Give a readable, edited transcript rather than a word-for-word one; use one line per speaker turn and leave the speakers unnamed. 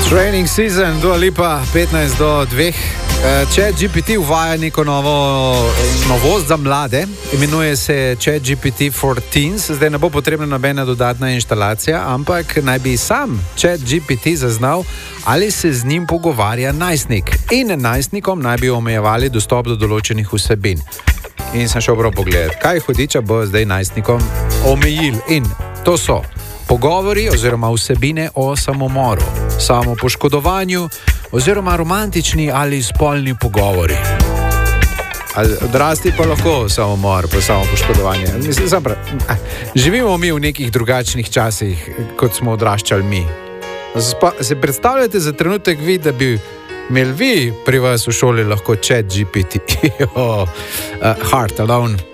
Training season, Dua Lipa, 15 do 2. ChatGPT uvaja neko novost za mlade, imenuje se ChatGPT for Teens. Zdaj ne bo potrebna nobena dodatna inštalacija, ampak naj bi sam ChatGPT zaznal, ali se z njim pogovarja najstnik. In najstnikom naj bi omejevali dostop do določenih vsebin. In sem šel prav pogledati, kaj hudiča bo zdaj najstnikom omejil. In to so pogovori oziroma vsebine o samomoru, samopoškodovanju oziroma romantični ali spolni pogovori. Odrasti pa lahko samomor, pa samopoškodovanje. Živimo mi v nekih drugačnih časih, kot smo odraščali mi. Se predstavljate za trenutek vi, da bi imeli vi pri vas v šoli lahko ChatGPT? Heart alone.